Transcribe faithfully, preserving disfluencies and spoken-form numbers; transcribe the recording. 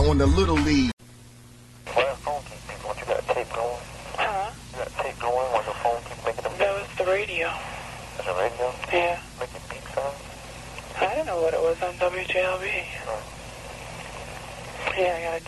on the Little League. Why the phone keep beeping? What, you got a tape going? Huh? You got a tape going when the phone keep making them beep? No, it's the radio. Is it radio? Yeah. Making beep sounds? I don't know what it was on W J L B. Oh. Yeah, I got a